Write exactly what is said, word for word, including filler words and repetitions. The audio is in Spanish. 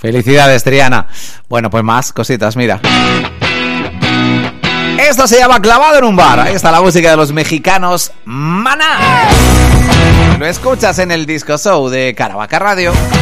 Felicidades, Triana. Bueno, pues más cositas, mira. Esto se llama Clavado en un bar. Ahí está la música de los mexicanos Maná. Lo escuchas en el Disco Show de Caravaca Radio.